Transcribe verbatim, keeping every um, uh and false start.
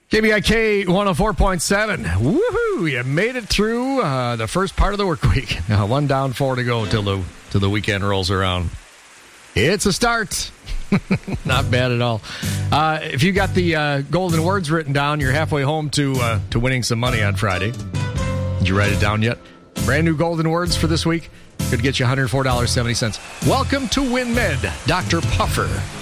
K B I K one oh four point seven. Woohoo! You made it through uh, the first part of the work week. Uh, one down, four to go till the till the weekend rolls around. It's a start. Not bad at all. Uh, if you got the uh, golden words written down, you're halfway home to uh, to winning some money on Friday. Did you write it down yet? Brand new golden words for this week could get you one hundred four dollars and seventy cents. Welcome to WinMed, Doctor Puffer.